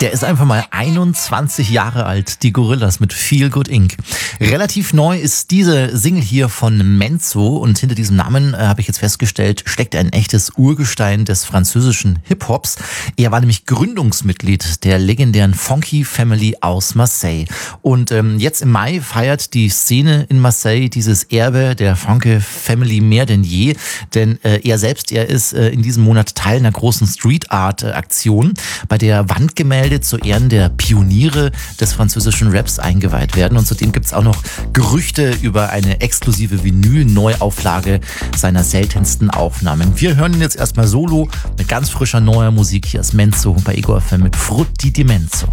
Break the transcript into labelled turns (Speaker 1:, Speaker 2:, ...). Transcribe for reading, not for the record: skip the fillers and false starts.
Speaker 1: Der ist einfach mal 21 Jahre alt, die Gorillas mit Feel Good Inc. Relativ neu ist diese Single hier von Menzo und hinter diesem Namen, habe ich jetzt festgestellt, steckt ein echtes Urgestein des französischen Hip-Hops. Er war nämlich Gründungsmitglied der legendären Funky Family aus Marseille. Und jetzt im Mai feiert die Szene in Marseille dieses Erbe der Funky Family mehr denn je, denn er ist in diesem Monat Teil einer großen Street Art Aktion, bei der Wandgemälde zu Ehren der Pioniere des französischen Raps eingeweiht werden. Und zudem gibt es auch noch Gerüchte über eine exklusive Vinyl-Neuauflage seiner seltensten Aufnahmen. Wir hören ihn jetzt erstmal solo mit ganz frischer neuer Musik. Hier ist Menzo bei Ego FM mit Frutti di Menzo.